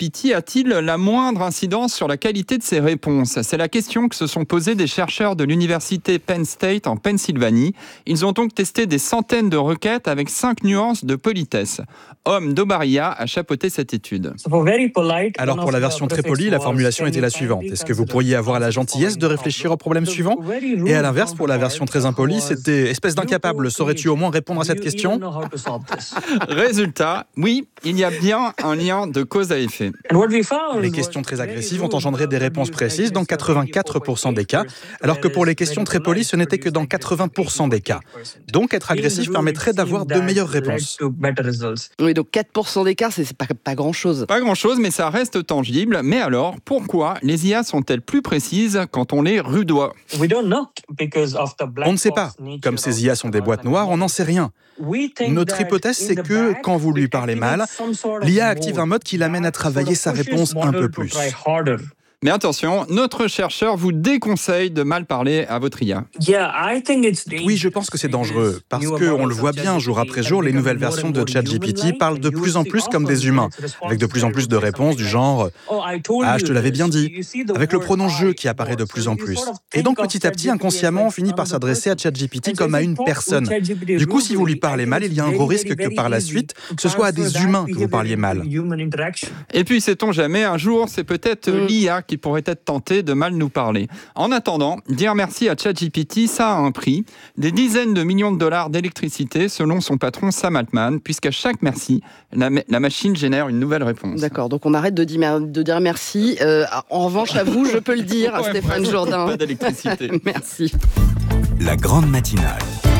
ChatGPT a-t-il la moindre incidence sur la qualité de ses réponses ? C'est la question que se sont posées des chercheurs de l'université Penn State en Pennsylvanie. Ils ont donc testé des centaines de requêtes avec 5 nuances de politesse. Homme d'Obaria a chapeauté cette étude. Alors pour la version très polie, la formulation était la suivante. Est-ce que vous pourriez avoir la gentillesse de réfléchir au problème suivant ? Et à l'inverse, pour la version très impolie, c'était espèce d'incapable. Saurais-tu au moins répondre à cette question ? Résultat, oui, il y a bien un lien de cause à effet. Les questions très agressives ont engendré des réponses précises dans 84% des cas, alors que pour les questions très polies, ce n'était que dans 80% des cas. Donc être agressif permettrait d'avoir de meilleures réponses. Oui, donc 4% d'écart, c'est pas grand-chose. Pas grand-chose, mais ça reste tangible. Mais alors, pourquoi les IA sont-elles plus précises quand on les rudoie ? On ne sait pas. Comme ces IA sont des boîtes noires, on n'en sait rien. Notre hypothèse, c'est que, quand vous lui parlez mal, l'IA active un mode qui l'amène à travailler sa réponse un peu plus. Mais attention, notre chercheur vous déconseille de mal parler à votre IA. Oui, je pense que c'est dangereux, parce qu'on le voit bien jour après jour, les nouvelles versions de ChatGPT parlent de plus en plus comme des humains, avec de plus en plus de réponses du genre « Ah, je te l'avais bien dit », avec le pronom « je » qui apparaît de plus en plus. Et donc petit à petit, inconsciemment, on finit par s'adresser à ChatGPT comme à une personne. Du coup, si vous lui parlez mal, il y a un gros risque que par la suite, ce soit à des humains que vous parliez mal. Et puis, sait-on jamais, un jour, c'est peut-être l'IA qui pourrait être tenté de mal nous parler. En attendant, dire merci à ChatGPT, ça a un prix. Des dizaines de millions de dollars d'électricité, selon son patron Sam Altman, puisqu'à chaque merci, la machine génère une nouvelle réponse. D'accord, donc on arrête de dire merci. En revanche, à vous, je peux le dire, à Stéphane Jourdain. Pas d'électricité. Merci. La grande matinale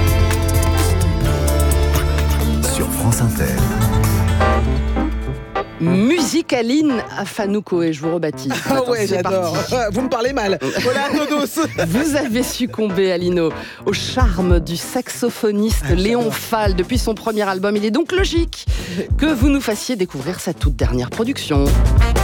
sur France Inter. Musicaline Afanouko, et je vous rebaptise. Ah ouais, j'adore. Vous me parlez mal. Voilà, Todos. Vous avez succombé, Alino, au charme du saxophoniste Léon Fall depuis son premier album. Il est donc logique que vous nous fassiez découvrir sa toute dernière production.